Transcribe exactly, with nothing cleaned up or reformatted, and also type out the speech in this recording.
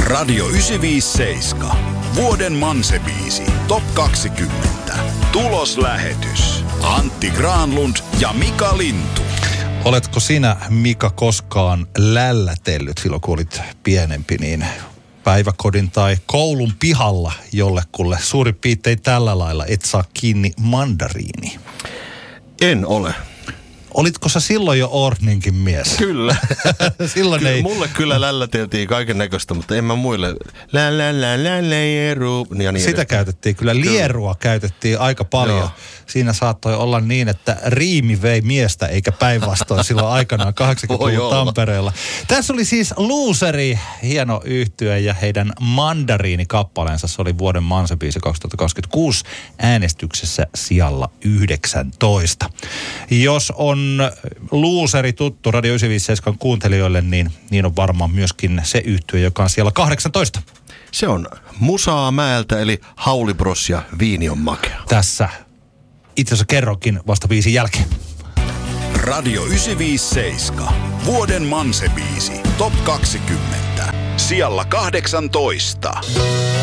Radio yhdeksänsataaviisikymmentäseitsemän. Vuoden Manse-biisi. Top kaksikymmentä. Tuloslähetys. Antti Granlund ja Mika Lintu. Oletko sinä, Mika, koskaan lällätellyt silloin, kun olit pienempi, niin päiväkodin tai koulun pihalla jollekulle suurin piirtein tällä lailla, et saa kiinni mandariini? En ole. Olitko sä silloin jo Orninkin mies? Kyllä. Silloin kyllä ei... Mulle kyllä lälläteltiin kaiken näköistä, mutta en mä muille. Lä, lä, lä, lä, lieru. Ja niin Sitä edes. käytettiin. Kyllä lierua kyllä. käytettiin aika paljon. Joo. Siinä saattoi olla niin, että riimi vei miestä eikä päinvastoin silloin aikanaan kahdeksankymmentäluvun Tampereella. Tässä oli siis Loseri, hieno yhtye, ja heidän mandariini-kappaleensa. Se oli vuoden Manse-biisi kaksituhattakaksikymmentäkuusi äänestyksessä sijalla yhdeksäntoista. Jos on Loseri tuttu Radio yhdeksänsataaviisikymmentäseitsemän kuuntelijoille, niin, niin on varmaan myöskin se yhtye, joka on siellä kahdeksantoista. Se on Musaa mäeltä, eli Hauli Bros ja Viini on makea. Tässä itse asiassa kerronkin vasta viisi jälkeen. Radio yhdeksänsataaviisikymmentäseitsemän. Vuoden Manse-biisi. Top kaksikymmentä. Sijalla kahdeksantoista.